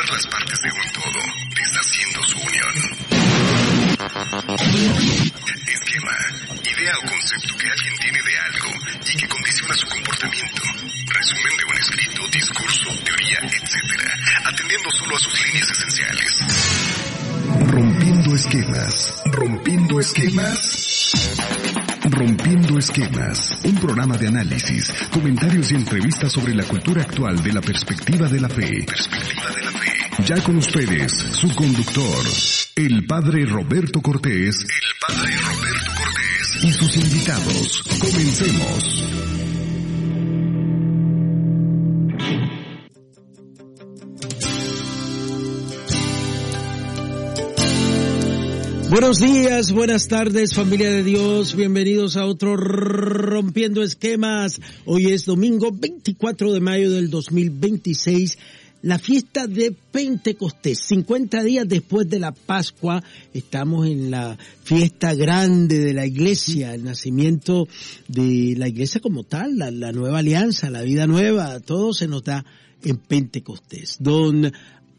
formar las partes de un todo, deshaciendo su unión. Esquema, idea o concepto que alguien tiene de algo y que condiciona su comportamiento. Resumen de un escrito, discurso, teoría, etc., atendiendo solo a sus líneas esenciales. Rompiendo esquemas. Rompiendo esquemas. Rompiendo Esquemas, un programa de análisis, comentarios y entrevistas sobre la cultura actual de la perspectiva de la fe. Ya con ustedes, su conductor, el Padre Roberto Cortés. Y sus invitados. Comencemos. Buenos días, buenas tardes, familia de Dios, bienvenidos a otro Rompiendo Esquemas. Hoy es domingo 24 de mayo del 2026, la fiesta de Pentecostés. 50 días después de la Pascua, estamos en la fiesta grande de la iglesia, el nacimiento de la iglesia como tal, la nueva alianza, la vida nueva, todo se nos da en Pentecostés. Don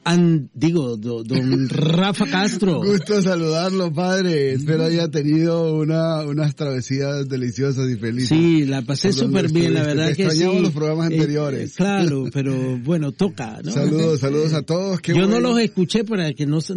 Rafa Castro. Gusto saludarlo, padre. Espero haya tenido unas travesías deliciosas y felices. Sí, la pasé súper bien, la verdad que sí. Extrañamos los programas anteriores. Claro, pero bueno, toca, ¿no? Saludos a todos. Yo no los escuché para que no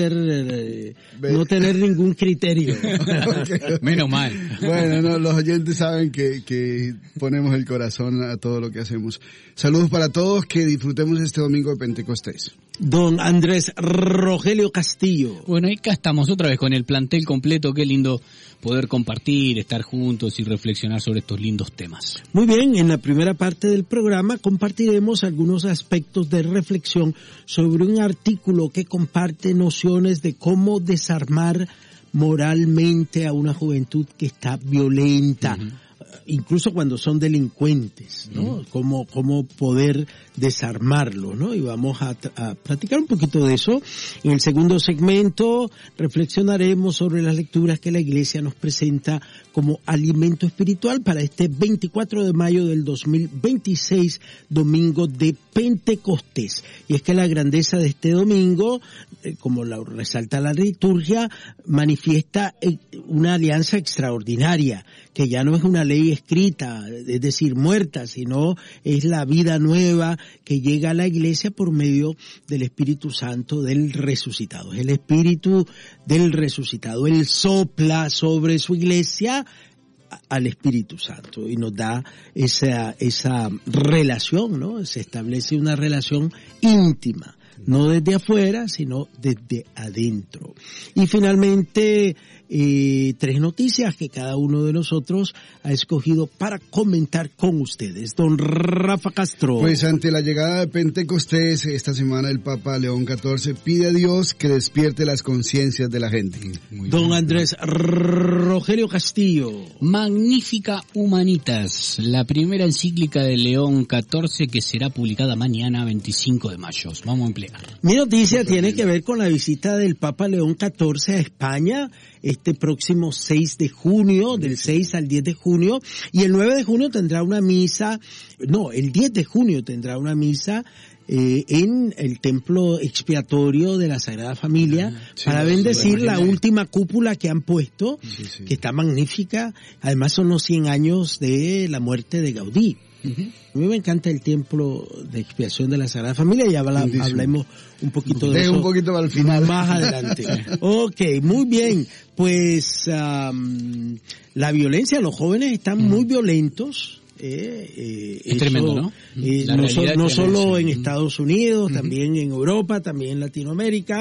tener ningún criterio. Okay. Menos mal. Bueno, los oyentes saben que ponemos el corazón a todo lo que hacemos. Saludos para todos, que disfrutemos este domingo de Pentecostés. Don Andrés Rogelio Castillo. Bueno, acá estamos otra vez con el plantel completo. Qué lindo poder compartir, estar juntos y reflexionar sobre estos lindos temas. Muy bien, en la primera parte del programa compartiremos algunos aspectos de reflexión sobre un artículo que comparte nociones de cómo desarmar moralmente a una juventud que está violenta. Uh-huh. Incluso cuando son delincuentes, ¿no? Cómo poder desarmarlo, ¿no? Y vamos a platicar un poquito de eso. En el segundo segmento reflexionaremos sobre las lecturas que la Iglesia nos presenta como alimento espiritual para este 24 de mayo del 2026, domingo de Pentecostés. Y es que la grandeza de este domingo, como la resalta la liturgia, manifiesta una alianza extraordinaria, que ya no es una ley escrita, es decir, muerta, sino es la vida nueva que llega a la iglesia por medio del Espíritu Santo del resucitado. Es el Espíritu del resucitado. Él sopla sobre su iglesia al Espíritu Santo y nos da esa relación, ¿no? Se establece una relación íntima, no desde afuera, sino desde adentro. Y finalmente, 3 noticias que cada uno de nosotros ha escogido para comentar con ustedes. Don Rafa Castro. Pues ante la llegada de Pentecostés, esta semana el Papa León XIV pide a Dios que despierte las conciencias de la gente. Don Andrés Rogelio Castillo. Magnifica Humanitas, la primera encíclica de León XIV que será publicada mañana 25 de mayo. Vamos a emplear. Mi noticia tiene que ver con la visita del Papa León XIV a España este próximo 6 de junio, del 6 al 10 de junio, y el 9 de junio tendrá una misa, el 10 de junio tendrá una misa en el templo expiatorio de la Sagrada Familia para bendecir la última cúpula que han puesto, que está magnífica. Además son los 100 años de la muerte de Gaudí. Uh-huh. A mí me encanta el templo de expiación de la Sagrada Familia y hablemos un poquito de eso. Un poquito al final. Más adelante. Ok, muy bien. Pues la violencia, los jóvenes están muy violentos. Es tremendo, ¿no? No solo en Estados Unidos, también en Europa, también en Latinoamérica.